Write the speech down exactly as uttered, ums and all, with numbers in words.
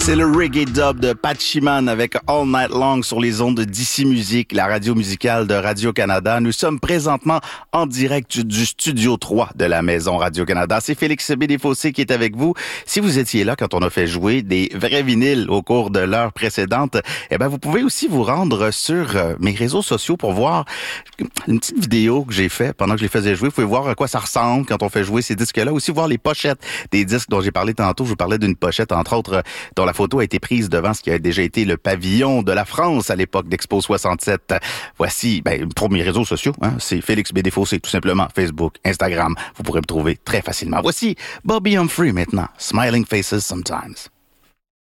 C'est le reggae dub de Patchiman avec All Night Long sur les ondes de D C Music, la radio musicale de Radio-Canada. Nous sommes présentement en direct du studio trois de la maison Radio-Canada. C'est Félix Bédéfossé qui est avec vous. Si vous étiez là quand on a fait jouer des vrais vinyles au cours de l'heure précédente, eh ben vous pouvez aussi vous rendre sur mes réseaux sociaux pour voir une petite vidéo que j'ai fait pendant que je les faisais jouer. Vous pouvez voir à quoi ça ressemble quand on fait jouer ces disques-là. Aussi voir les pochettes des disques dont j'ai parlé tantôt. Je vous parlais d'une pochette, entre autres, dont la photo a été prise devant ce qui a déjà été le pavillon de la France à l'époque d'Expo soixante-sept. Voici, ben, pour mes réseaux sociaux, hein, c'est Félix Bédéfossé, tout simplement, Facebook, Instagram. Vous pourrez me trouver très facilement. Voici Bobby Humphrey maintenant, Smiling Faces Sometimes.